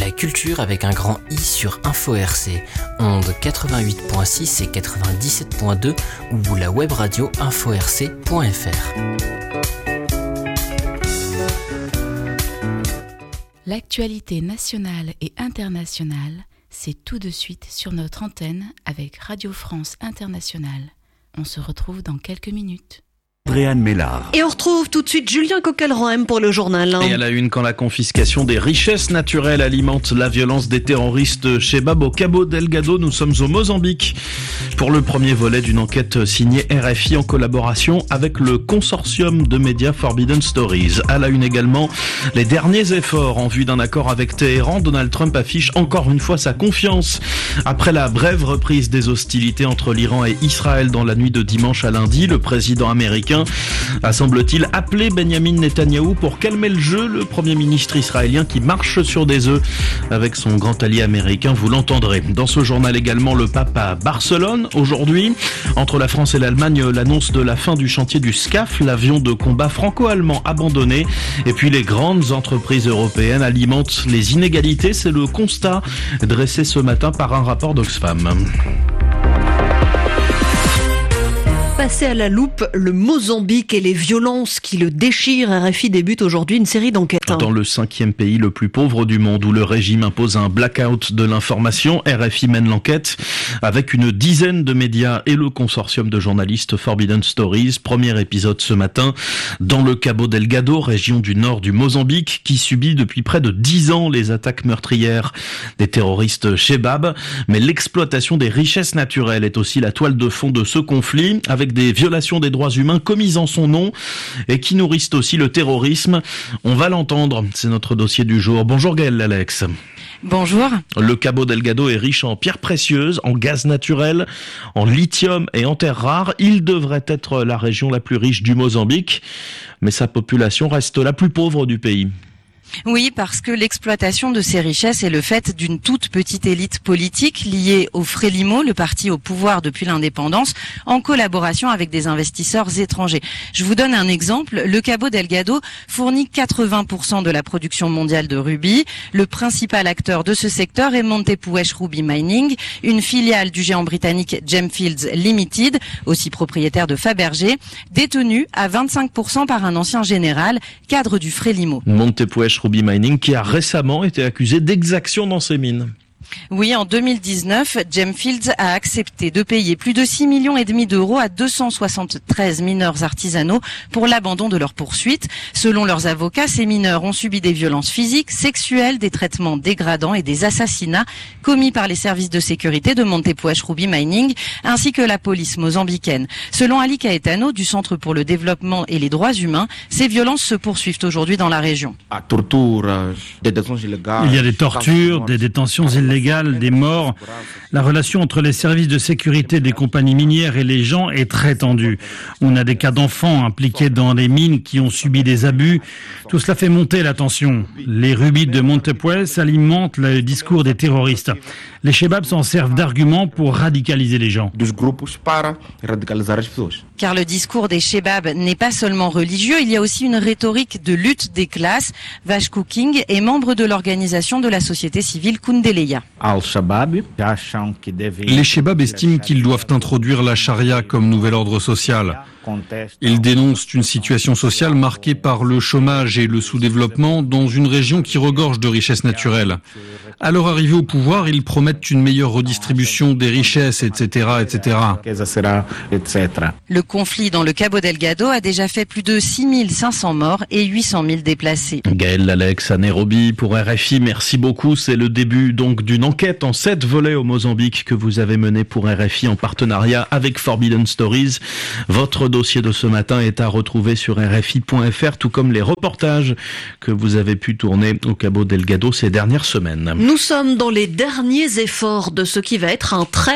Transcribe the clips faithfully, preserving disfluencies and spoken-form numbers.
la culture avec un grand I sur Info R C, ondes quatre-vingt-huit point six et quatre-vingt-dix-sept point deux ou la web radio info r c point f r. L'actualité nationale et internationale, c'est tout de suite sur notre antenne avec Radio France Internationale. On se retrouve dans quelques minutes. Réanne Mélard. Et on retrouve tout de suite Julien Coquelin pour le journal. Et à la une, quand la confiscation des richesses naturelles alimente la violence des terroristes Chebab au Cabo Delgado, nous sommes au Mozambique pour le premier volet d'une enquête signée R F I en collaboration avec le consortium de médias Forbidden Stories. À la une également, les derniers efforts en vue d'un accord avec Téhéran. Donald Trump affiche encore une fois sa confiance. Après la brève reprise des hostilités entre l'Iran et Israël dans la nuit de dimanche à lundi, le président américain a, semble-t-il, appelé Benjamin Netanyahou pour calmer le jeu. Le Premier ministre israélien qui marche sur des œufs avec son grand allié américain, vous l'entendrez. Dans ce journal également, le pape à Barcelone. Aujourd'hui, entre la France et l'Allemagne, l'annonce de la fin du chantier du SCAF, l'avion de combat franco-allemand abandonné. Et puis les grandes entreprises européennes alimentent les inégalités. C'est le constat dressé ce matin par un rapport d'Oxfam. Passer à la loupe, le Mozambique et les violences qui le déchirent. R F I débute aujourd'hui une série d'enquêtes. Dans le cinquième pays le plus pauvre du monde où le régime impose un blackout de l'information, R F I mène l'enquête avec une dizaine de médias et le consortium de journalistes Forbidden Stories. Premier épisode ce matin dans le Cabo Delgado, région du nord du Mozambique, qui subit depuis près de dix ans les attaques meurtrières des terroristes Chebab. Mais l'exploitation des richesses naturelles est aussi la toile de fond de ce conflit, avec des violations des droits humains commises en son nom et qui nourrissent aussi le terrorisme. On va l'entendre, c'est notre dossier du jour. Bonjour Gaëlle Alex. Bonjour. Le Cabo Delgado est riche en pierres précieuses, en gaz naturel, en lithium et en terres rares. Il devrait être la région la plus riche du Mozambique, mais sa population reste la plus pauvre du pays. Oui, parce que l'exploitation de ces richesses est le fait d'une toute petite élite politique liée au Frelimo, le parti au pouvoir depuis l'indépendance, en collaboration avec des investisseurs étrangers. Je vous donne un exemple. Le Cabo Delgado fournit quatre-vingts pour cent de la production mondiale de rubis. Le principal acteur de ce secteur est Montepuez Ruby Mining, une filiale du géant britannique Gemfields Limited, aussi propriétaire de Fabergé, détenue à vingt-cinq pour cent par un ancien général, cadre du Frelimo. Montepuez Ruby Mining qui a récemment été accusé d'exaction dans ses mines. Oui, en deux mille dix-neuf, Gemfields a accepté de payer plus de six millions et demi d'euros à deux cent soixante-treize mineurs artisanaux pour l'abandon de leurs poursuites. Selon leurs avocats, ces mineurs ont subi des violences physiques, sexuelles, des traitements dégradants et des assassinats commis par les services de sécurité de Montepuez Ruby Mining ainsi que la police mozambicaine. Selon Ali Caetano du Centre pour le développement et les droits humains, ces violences se poursuivent aujourd'hui dans la région. Il y a des tortures, des détentions illégales, des morts. La relation entre les services de sécurité des compagnies minières et les gens est très tendue. On a des cas d'enfants impliqués dans les mines qui ont subi des abus. Tout cela fait monter la tension. Les rubis de Montepuez alimentent le discours des terroristes. Les Chebabs s'en servent d'argument pour radicaliser les gens. Car le discours des Chebabs n'est pas seulement religieux, il y a aussi une rhétorique de lutte des classes. Vashku King est membre de l'organisation de la société civile Kundeleya. Les Chebabs estiment qu'ils doivent introduire la charia comme nouvel ordre social. Ils dénoncent une situation sociale marquée par le chômage et le sous-développement dans une région qui regorge de richesses naturelles. À leur arrivée au pouvoir, ils promettent une meilleure redistribution des richesses, et cetera, et cetera. Le conflit dans le Cabo Delgado a déjà fait plus de six mille cinq cents morts et huit cent mille déplacés. Gaëlle Alex à Nairobi pour R F I, merci beaucoup. C'est le début donc d'une enquête en sept volets au Mozambique que vous avez menée pour R F I en partenariat avec Forbidden Stories. Votre dossier de ce matin est à retrouver sur r f i point f r, tout comme les reportages que vous avez pu tourner au Cabo Delgado ces dernières semaines. Nous sommes dans les derniers efforts de ce qui va être un très très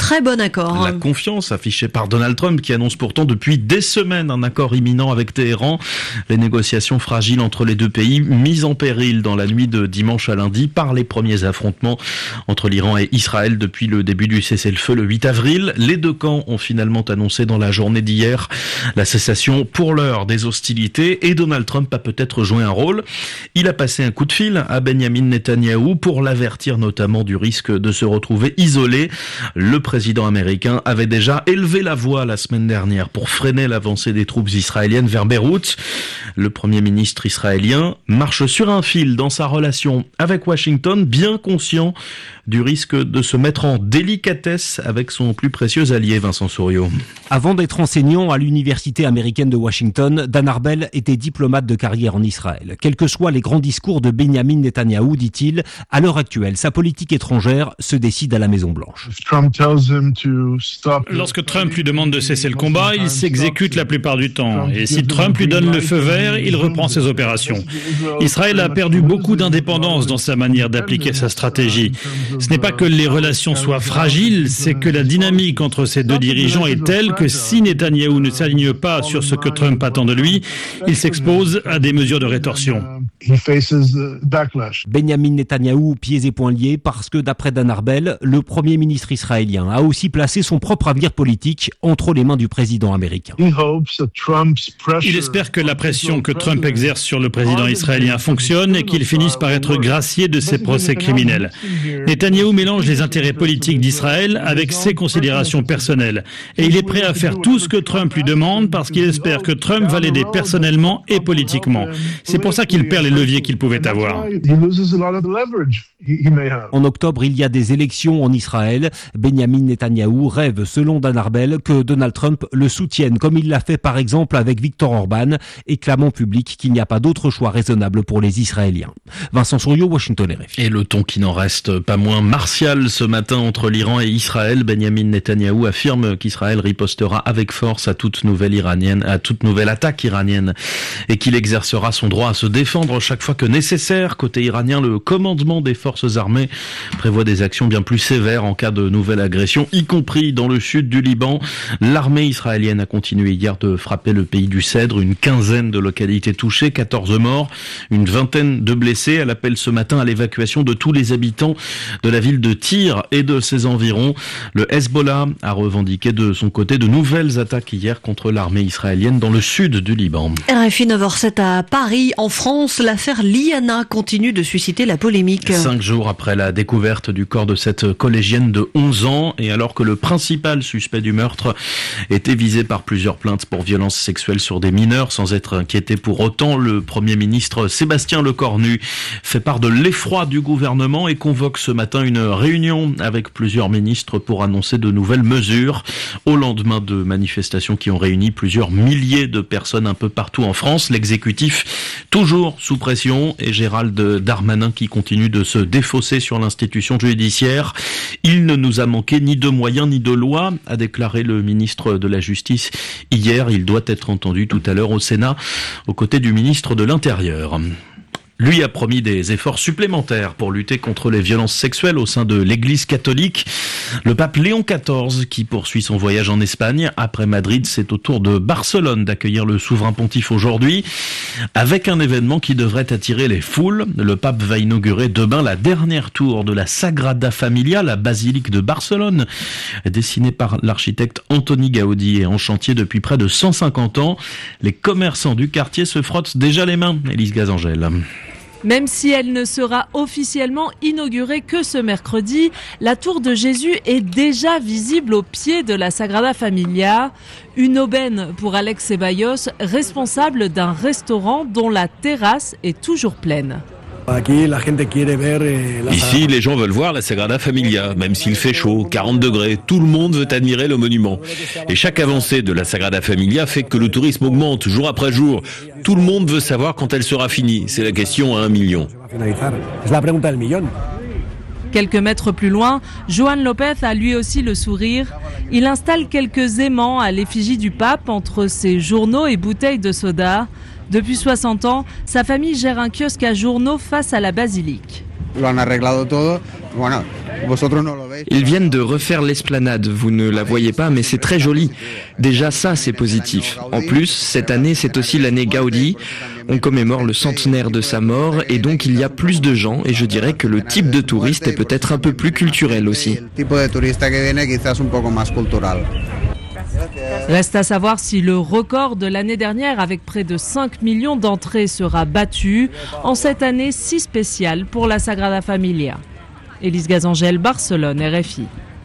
très bon accord. La confiance affichée par Donald Trump qui annonce pourtant depuis des semaines un accord imminent avec Téhéran. Les négociations fragiles entre les deux pays mises en péril dans la nuit de dimanche à lundi par les premiers affrontements entre l'Iran et Israël depuis le début du cessez-le-feu le huit avril. Les deux camps ont finalement annoncé dans la journée d'hier la cessation pour l'heure des hostilités et Donald Trump a peut-être joué un rôle. Il a passé un coup de fil à Benyamin Netanyahou pour l'avertir notamment du risque de se retrouver isolé. Le président américain avait déjà élevé la voix la semaine dernière pour freiner l'avancée des troupes israéliennes vers Beyrouth. Le premier ministre israélien marche sur un fil dans sa relation avec Washington, bien conscient du risque de se mettre en délicatesse avec son plus précieux allié, Vincent Souriau. Avant d'être enseignant à l'université américaine de Washington, Dan Arbel était diplomate de carrière en Israël. Quels que soient les grands discours de Benyamin Netanyahou, dit-il, à l'heure actuelle, sa politique étrangère se décide à la Maison-Blanche. Lorsque Trump lui demande de cesser le combat, il s'exécute la plupart du temps. Et si Trump lui donne le feu vert, il reprend ses opérations. Israël a perdu beaucoup d'indépendance dans sa manière d'appliquer sa stratégie. Ce n'est pas que les relations soient fragiles, c'est que la dynamique entre ces deux dirigeants est telle que si Netanyahou ne s'aligne pas sur ce que Trump attend de lui, il s'expose à des mesures de rétorsion. Benyamin Netanyahou, pieds et poings liés, parce que d'après Dan Arbel, le premier ministre israélien a aussi placé son propre avenir politique entre les mains du président américain. Il espère que la pression que Trump exerce sur le président israélien fonctionne et qu'il finisse par être gracié de ses procès criminels. Netanyahou mélange les intérêts politiques d'Israël avec ses considérations personnelles. Et il est prêt à faire tout ce que Trump lui demande parce qu'il espère que Trump va l'aider personnellement et politiquement. C'est pour ça qu'il perd les leviers qu'il pouvait avoir. En octobre, il y a des élections en Israël. Benyamin Netanyahou rêve, selon Dan Arbel, que Donald Trump le soutienne, comme il l'a fait par exemple avec Viktor Orban, et clame en public qu'il n'y a pas d'autre choix raisonnable pour les Israéliens. Vincent Souriau, Washington R F I. Et le ton qui n'en reste pas moins martial ce matin entre l'Iran et Israël. Benyamin Netanyahou affirme qu'Israël ripostera avec force à toute nouvelle iranienne, à toute nouvelle attaque iranienne, et qu'il exercera son droit à se défendre chaque fois que nécessaire. Côté iranien, le commandement des forces armées prévoit des actions bien plus sévères en cas de nouvelle agression, y compris dans le sud du Liban. L'armée israélienne a continué hier de frapper le pays du Cèdre, une quinzaine de localités touchées, quatorze morts, une vingtaine de blessés. Elle appelle ce matin à l'évacuation de tous les habitants de la ville de Tyr et de ses environs. Le Hezbollah a revendiqué de son côté de nouvelles attaques hier contre l'armée israélienne dans le sud du Liban. R F I neuf heures sept à Paris. En France, l'affaire Liana continue de susciter la polémique. Cinq jours après la découverte du corps de cette collégienne de onze ans et alors que le principal suspect du meurtre était visé par plusieurs plaintes pour violences sexuelles sur des mineurs sans être inquiété pour autant, le Premier ministre Sébastien Lecornu fait part de l'effroi du gouvernement et convoque ce matin une réunion avec plusieurs ministres pour annoncer de nouvelles mesures au lendemain de manifestations qui ont réuni plusieurs milliers de personnes un peu partout en France. L'exécutif toujours sous pression et Gérald Darmanin qui continue de se défausser sur l'institution judiciaire. Il ne nous a manqué ni de moyens ni de loi, a déclaré le ministre de la Justice hier. Il doit être entendu tout à l'heure au Sénat aux côtés du ministre de l'Intérieur. Lui a promis des efforts supplémentaires pour lutter contre les violences sexuelles au sein de l'Église catholique. Le pape Léon quatorze, qui poursuit son voyage en Espagne, après Madrid, c'est au tour de Barcelone d'accueillir le souverain pontife aujourd'hui, avec un événement qui devrait attirer les foules. Le pape va inaugurer demain la dernière tour de la Sagrada Familia, la basilique de Barcelone, dessinée par l'architecte Antoni Gaudi et en chantier depuis près de cent cinquante ans. Les commerçants du quartier se frottent déjà les mains. Élise Gazangel. Même si elle ne sera officiellement inaugurée que ce mercredi, la tour de Jésus est déjà visible au pied de la Sagrada Familia. Une aubaine pour Alex Ceballos, responsable d'un restaurant dont la terrasse est toujours pleine. Ici, les gens veulent voir la Sagrada Familia, même s'il fait chaud, quarante degrés. Tout le monde veut admirer le monument. Et chaque avancée de la Sagrada Familia fait que le tourisme augmente jour après jour. Tout le monde veut savoir quand elle sera finie. C'est la question à un million. Quelques mètres plus loin, Joan Lopez a lui aussi le sourire. Il installe quelques aimants à l'effigie du pape entre ses journaux et bouteilles de soda. Depuis soixante ans, sa famille gère un kiosque à journaux face à la basilique. Ils viennent de refaire l'esplanade, vous ne la voyez pas, mais c'est très joli. Déjà ça, c'est positif. En plus, cette année, c'est aussi l'année Gaudi. On commémore le centenaire de sa mort et donc il y a plus de gens et je dirais que le type de touriste est peut-être un peu plus culturel aussi. Reste à savoir si le record de l'année dernière avec près de cinq millions d'entrées sera battu en cette année si spéciale pour la Sagrada Familia. Élise Gazangel, Barcelone, R F I.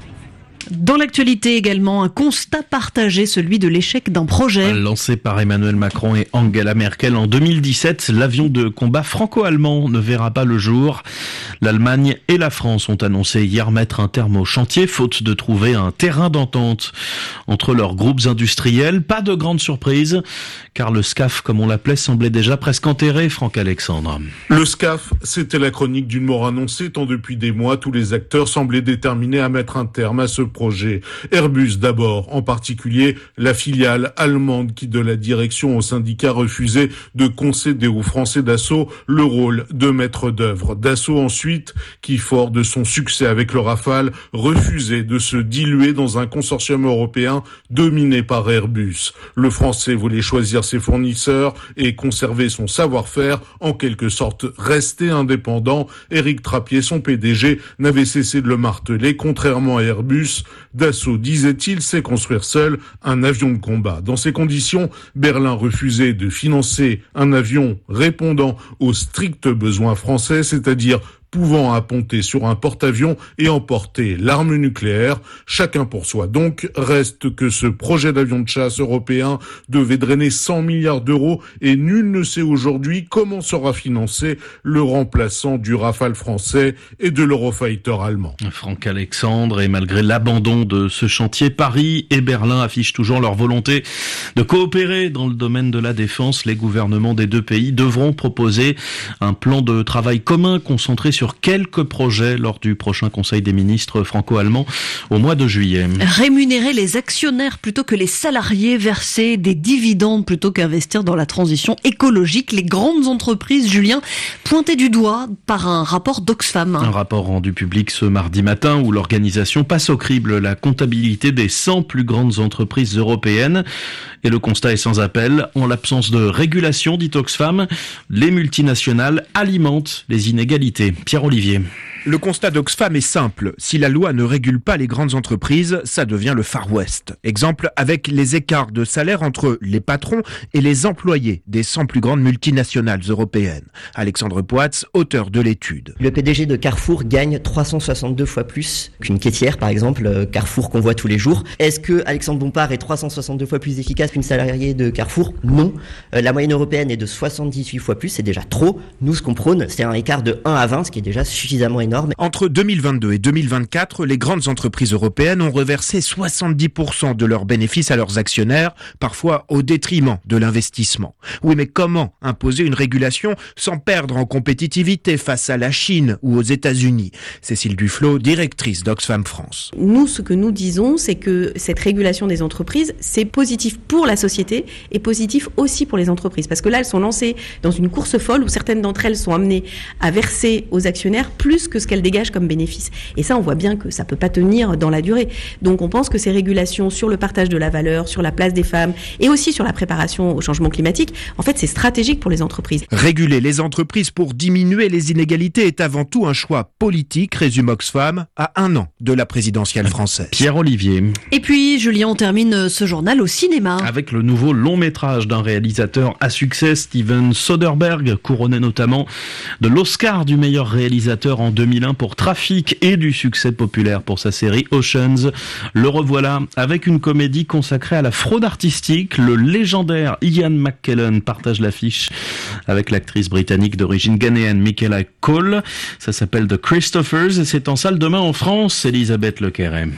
Dans l'actualité également, un constat partagé, celui de l'échec d'un projet. Lancé par Emmanuel Macron et Angela Merkel en deux mille dix-sept, l'avion de combat franco-allemand ne verra pas le jour. L'Allemagne et la France ont annoncé hier mettre un terme au chantier, faute de trouver un terrain d'entente entre leurs groupes industriels. Pas de grande surprise, car le SCAF, comme on l'appelait, semblait déjà presque enterré, Franck Alexandre. Le SCAF, c'était la chronique d'une mort annoncée, tant depuis des mois, tous les acteurs semblaient déterminés à mettre un terme à ce projet. Airbus d'abord, en particulier la filiale allemande qui de la direction au syndicat refusait de concéder aux Français Dassault le rôle de maître d'œuvre. Dassault ensuite, qui fort de son succès avec le Rafale, refusait de se diluer dans un consortium européen dominé par Airbus. Le Français voulait choisir ses fournisseurs et conserver son savoir-faire, en quelque sorte rester indépendant. Éric Trappier, son P D G, n'avait cessé de le marteler. Contrairement à Airbus, Dassault, disait-il, sait construire seul un avion de combat. Dans ces conditions, Berlin refusait de financer un avion répondant aux stricts besoins français, c'est-à-dire pouvant apponter sur un porte-avions et emporter l'arme nucléaire. Chacun pour soi. Donc, reste que ce projet d'avion de chasse européen devait drainer cent milliards d'euros et nul ne sait aujourd'hui comment sera financé le remplaçant du Rafale français et de l'Eurofighter allemand. Franck Alexandre, et malgré l'abandon de ce chantier, Paris et Berlin affichent toujours leur volonté de coopérer dans le domaine de la défense. Les gouvernements des deux pays devront proposer un plan de travail commun concentré sur sur quelques projets lors du prochain Conseil des ministres franco-allemand au mois de juillet. Rémunérer les actionnaires plutôt que les salariés, verser des dividendes plutôt qu'investir dans la transition écologique. Les grandes entreprises, Julien, pointées du doigt par un rapport d'Oxfam. Un rapport rendu public ce mardi matin où l'organisation passe au crible la comptabilité des cent plus grandes entreprises européennes. Et le constat est sans appel. En l'absence de régulation, dit Oxfam, les multinationales alimentent les inégalités. Pierre Olivier. Le constat d'Oxfam est simple. Si la loi ne régule pas les grandes entreprises, ça devient le Far West. Exemple avec les écarts de salaire entre les patrons et les employés des cent plus grandes multinationales européennes. Alexandre Poitz, auteur de l'étude. Le P D G de Carrefour gagne trois cent soixante-deux fois plus qu'une quêtière, par exemple, Carrefour qu'on voit tous les jours. Est-ce que Alexandre Bompard est trois cent soixante-deux fois plus efficace qu'une salariée de Carrefour ? Non. Euh, la moyenne européenne est de soixante-dix-huit fois plus, c'est déjà trop. Nous, ce qu'on prône, c'est un écart de un à vingt, ce qui est déjà suffisamment énorme. Entre deux mille vingt-deux et deux mille vingt-quatre, les grandes entreprises européennes ont reversé soixante-dix pour cent de leurs bénéfices à leurs actionnaires, parfois au détriment de l'investissement. Oui, mais comment imposer une régulation sans perdre en compétitivité face à la Chine ou aux États-Unis ? Cécile Duflot, directrice d'Oxfam France. Nous, ce que nous disons, c'est que cette régulation des entreprises, c'est positif pour la société et positif aussi pour les entreprises. Parce que là, elles sont lancées dans une course folle où certaines d'entre elles sont amenées à verser aux actionnaires plus que ce qu'elles dégagent comme bénéfice. Et ça, on voit bien que ça peut pas tenir dans la durée. Donc, on pense que ces régulations sur le partage de la valeur, sur la place des femmes et aussi sur la préparation au changement climatique, en fait, c'est stratégique pour les entreprises. Réguler les entreprises pour diminuer les inégalités est avant tout un choix politique, résume Oxfam, à un an de la présidentielle française. Pierre Olivier. Et puis, Julien, on termine ce journal au cinéma. Avec le nouveau long métrage d'un réalisateur à succès, Steven Soderbergh, couronné notamment de l'Oscar du meilleur réalisateur en deux mille un pour Trafic et du succès populaire pour sa série Oceans. Le revoilà avec une comédie consacrée à la fraude artistique. Le légendaire Ian McKellen partage l'affiche avec l'actrice britannique d'origine ghanéenne Michaela Cole. Ça s'appelle The Christophers et c'est en salle demain en France. Elisabeth Lequeret.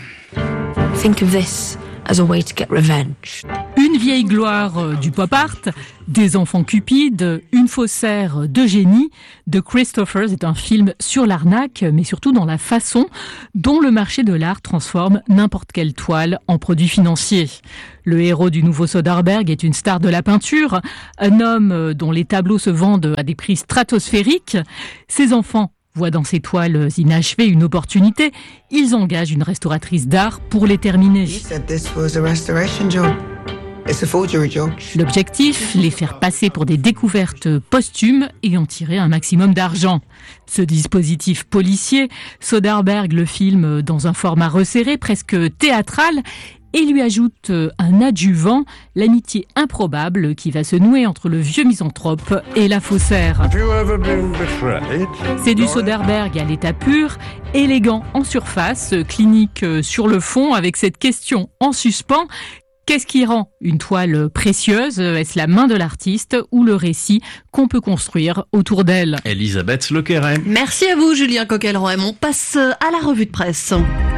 Think of this as a way to get revenge. Une vieille gloire euh, du pop art, des enfants cupides, une faussaire de génie. The Christophers est un film sur l'arnaque, mais surtout dans la façon dont le marché de l'art transforme n'importe quelle toile en produit financier. Le héros du nouveau Soderbergh est une star de la peinture, un homme dont les tableaux se vendent à des prix stratosphériques. Ses enfants voient dans ces toiles inachevées une opportunité. Ils engagent une restauratrice d'art pour les terminer. L'objectif, les faire passer pour des découvertes posthumes et en tirer un maximum d'argent. Ce dispositif policier, Soderbergh le filme dans un format resserré, presque théâtral, et lui ajoute un adjuvant, l'amitié improbable qui va se nouer entre le vieux misanthrope et la faussaire. C'est du Soderbergh à l'état pur, élégant en surface, clinique sur le fond, avec cette question en suspens. Qu'est-ce qui rend une toile précieuse ? Est-ce la main de l'artiste ou le récit qu'on peut construire autour d'elle ? Elisabeth Lequeret. Merci à vous, Julien Coquelin. On passe à la revue de presse.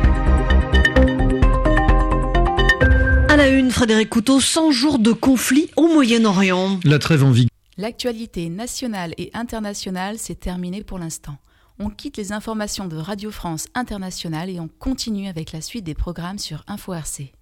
À la une, Frédéric Couteau, cent jours de conflit au Moyen-Orient. La trêve en vigueur. L'actualité nationale et internationale s'est terminée pour l'instant. On quitte les informations de Radio France Internationale et on continue avec la suite des programmes sur Info R C.